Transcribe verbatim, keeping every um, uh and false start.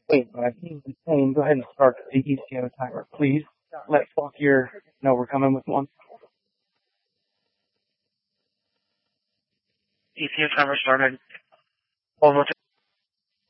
Wait, when I see the plane, go ahead and start the E C O timer, please. Let Fauquier know we're coming with one. E C O timer started. Hold on.